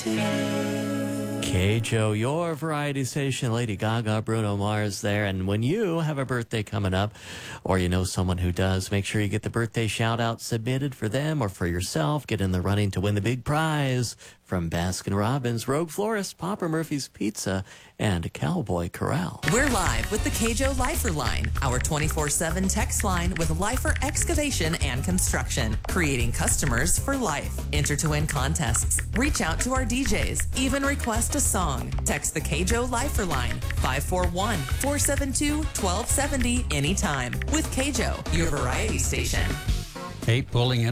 KJO, your variety station. Lady Gaga, Bruno Mars there. And when you have a birthday coming up, or you know someone who does, make sure you get the birthday shout-out submitted for them or for yourself. Get in the running to win the big prize from Baskin-Robbins, Rogue Florist, Papa Murphy's Pizza, and Cowboy Corral. We're live with the KJO Lifer Line, our 24/7 text line with Lifer Excavation and Construction, creating customers for life. Enter to win contests, reach out to our DJs, even request a song. Text the KJO Lifer Line, 541-472-1270 anytime. With KJO, your variety station. Hey, pulling in